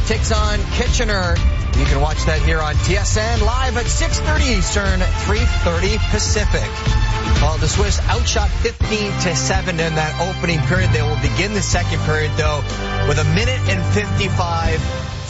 takes on Kitchener. You can watch that here on TSN live at 6:30 Eastern, 3:30 Pacific. Well, the Swiss outshot 15-7 in that opening period. They will begin the second period, though, with 1:55,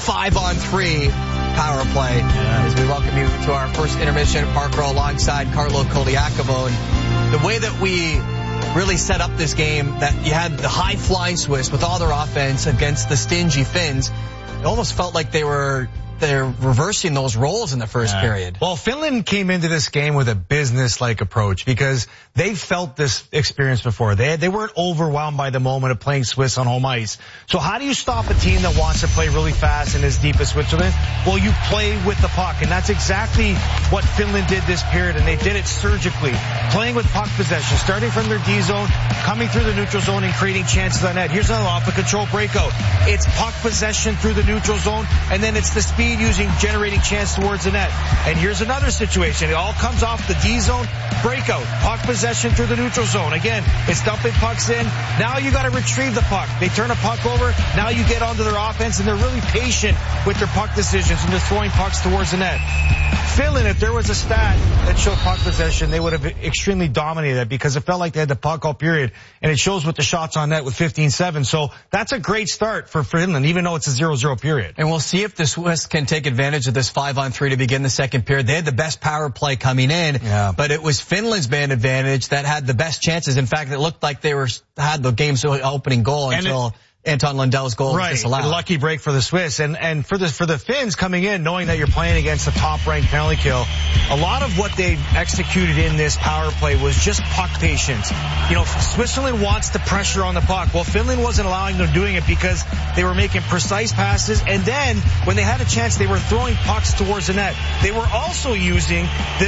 5-on-3 power play. As we welcome you to our first intermission at Park Row alongside Carlo Koliakovo. And the way that we really set up this game, that you had the high-flying Swiss with all their offense against the stingy Finns, it almost felt like they're reversing those roles in the first period. Well, Finland came into this game with a business-like approach because they felt this experience before. They weren't overwhelmed by the moment of playing Swiss on home ice. So how do you stop a team that wants to play really fast and as deep as Switzerland? Well, you play with the puck, and that's exactly what Finland did this period, and they did it surgically. Playing with puck possession, starting from their D zone, coming through the neutral zone and creating chances on net. Here's another off-the-control breakout. It's puck possession through the neutral zone, and then it's the speed generating chance towards the net. And here's another situation. It all comes off the D zone breakout. Puck possession through the neutral zone. Again, it's dumping pucks in. Now you got to retrieve the puck. They turn a puck over. Now you get onto their offense, and they're really patient with their puck decisions, and they're throwing pucks towards the net. Finland, if there was a stat that showed puck possession, they would have extremely dominated that because it felt like they had the puck all period, and it shows with the shots on net with 15-7. So that's a great start for Finland, even though it's a 0-0 period. And we'll see if the Swiss can take advantage of this 5-on-3 to begin the second period. They had the best power play coming in, but it was Finland's man advantage that had the best chances. In fact, it looked like they had the game's opening goal until Anton Lundell's goal was disallowed. A lucky break for the Swiss. And for the Finns coming in, knowing that you're playing against a top-ranked penalty kill, a lot of what they executed in this power play was just puck patience. You know, Switzerland wants the pressure on the puck. Well, Finland wasn't allowing them doing it because they were making precise passes, and then when they had a chance, they were throwing pucks towards the net. They were also using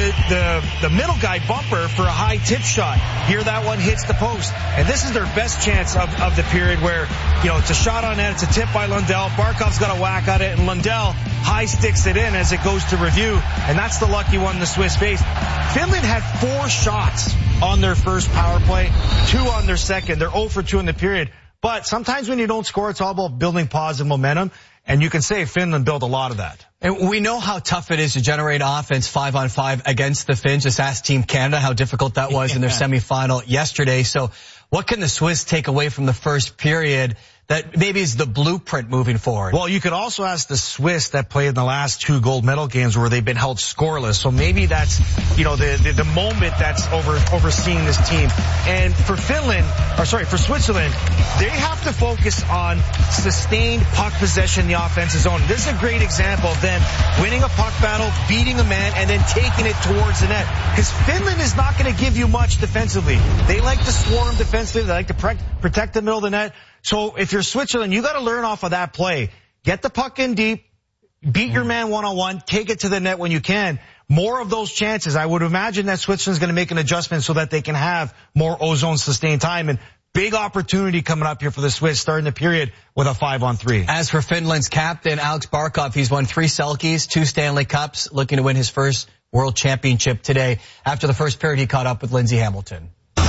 the middle guy bumper for a high tip shot. Here that one hits the post. And this is their best chance of the period where, you know, it's a shot on net, it's a tip by Lundell. Barkov's got a whack at it, and Lundell high sticks it in as it goes to review, and that's the lucky one the Swiss faced. Finland had 4 shots on their first power play, 2 on their second. They're 0 for 2 in the period. But sometimes when you don't score, it's all about building positive momentum, and you can say Finland built a lot of that. And we know how tough it is to generate offense 5-on-5 against the Finns. Just ask Team Canada how difficult that was in their semifinal yesterday. So what can the Swiss take away from the first period that maybe is the blueprint moving forward? Well, you could also ask the Swiss that played in the last 2 gold medal games where they've been held scoreless. So maybe that's, you know, the moment that's overseeing this team. And for Switzerland, they have to focus on sustained puck possession in the offensive zone. This is a great example of them winning a puck battle, beating a man, and then taking it towards the net. Because Finland is not going to give you much defensively. They like to swarm defensively. They like to protect the middle of the net. So if you're Switzerland, you got to learn off of that play. Get the puck in deep, beat your man one-on-one, take it to the net when you can. More of those chances. I would imagine that Switzerland's going to make an adjustment so that they can have more ozone sustained time. And big opportunity coming up here for the Swiss starting the period with a 5-on-3. As for Finland's captain, Alex Barkov, he's won 3 Selkes, 2 Stanley Cups, looking to win his first World Championship today. After the first period, he caught up with Lindsay Hamilton.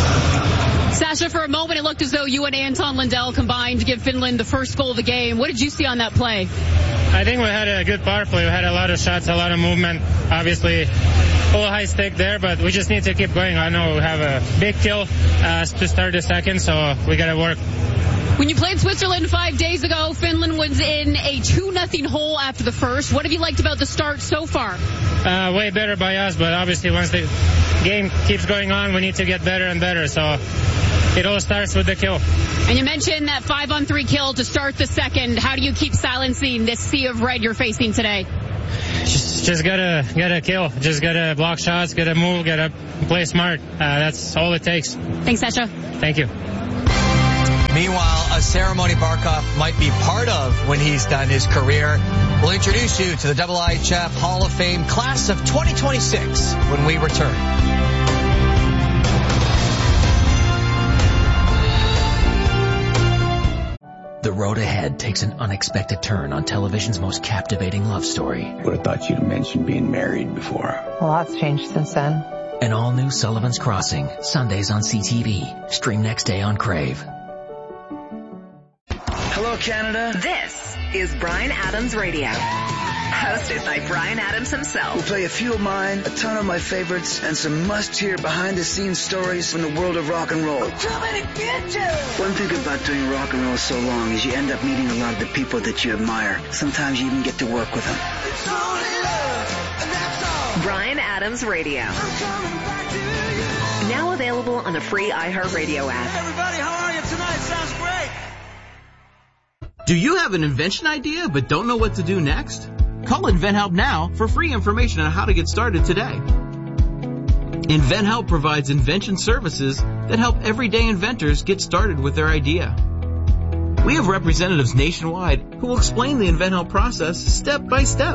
Sasha, for a moment, it looked as though you and Anton Lundell combined to give Finland the first goal of the game. What did you see on that play? I think we had a good power play. We had a lot of shots, a lot of movement. Obviously, full high stick there, but we just need to keep going. I know we have a big kill to start the second, so we got to work. When you played Switzerland 5 days ago, Finland was in a 2-0 hole after the first. What have you liked about the start so far? Way better by us, but obviously once the game keeps going on, we need to get better and better. So it all starts with the kill. And you mentioned that 5-on-3 kill to start the second. How do you keep silencing this sea of red you're facing today? Just gotta kill. Just gotta block shots, gotta move, gotta play smart. That's all it takes. Thanks, Sasha. Thank you. Meanwhile, a ceremony Barkov might be part of when he's done his career. We'll introduce you to the IIHF Hall of Fame class of 2026 when we return. The road ahead takes an unexpected turn on television's most captivating love story. Would have thought you'd have mentioned being married before. A lot's changed since then. An all-new Sullivan's Crossing, Sundays on CTV. Stream next day on Crave. Hello, Canada. This is Bryan Adams Radio. Hosted by Bryan Adams himself. We'll play a few of mine, a ton of my favorites, and some must-hear behind-the-scenes stories from the world of rock and roll. One thing about doing rock and roll so long is you end up meeting a lot of the people that you admire. Sometimes you even get to work with them. Bryan Adams Radio. Now available on the free iHeartRadio app. Hey everybody, how are you tonight? Sounds great. Do you have an invention idea but don't know what to do next? Call InventHelp now for free information on how to get started today. InventHelp provides invention services that help everyday inventors get started with their idea. We have representatives nationwide who will explain the InventHelp process step by step.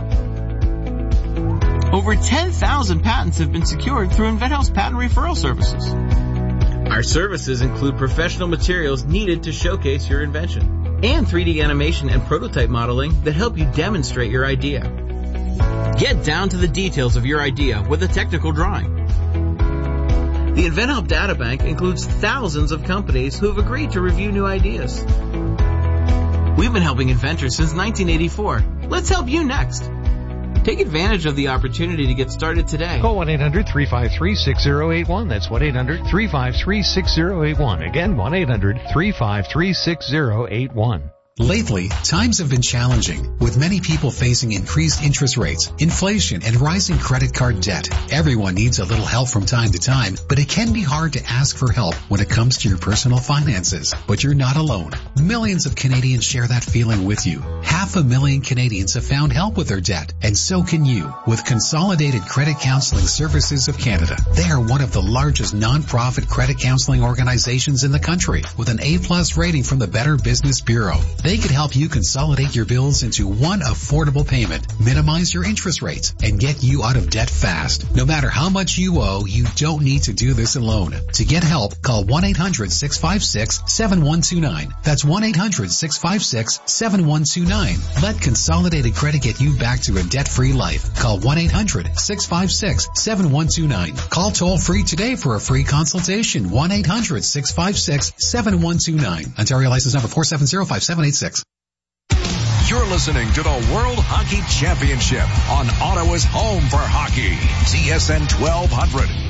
Over 10,000 patents have been secured through InventHelp's patent referral services. Our services include professional materials needed to showcase your invention, and 3D animation and prototype modeling that help you demonstrate your idea. Get down to the details of your idea with a technical drawing. The InventHelp Databank includes thousands of companies who have agreed to review new ideas. We've been helping inventors since 1984. Let's help you next. Take advantage of the opportunity to get started today. Call 1-800-353-6081. That's 1-800-353-6081. Again, 1-800-353-6081. Lately, times have been challenging, with many people facing increased interest rates, inflation, and rising credit card debt. Everyone needs a little help from time to time, but it can be hard to ask for help when it comes to your personal finances. But you're not alone. Millions of Canadians share that feeling with you. 500,000 Canadians have found help with their debt, and so can you, with Consolidated Credit Counseling Services of Canada. They are one of the largest non-profit credit counseling organizations in the country, with an A+ rating from the Better Business Bureau. They could help you consolidate your bills into one affordable payment, minimize your interest rates, and get you out of debt fast. No matter how much you owe, you don't need to do this alone. To get help, call 1-800-656-7129. That's 1-800-656-7129. Let Consolidated Credit get you back to a debt-free life. Call 1-800-656-7129. Call toll-free today for a free consultation. 1-800-656-7129. Ontario license number 4705786. You're listening to the World Hockey Championship on Ottawa's home for hockey, TSN 1200.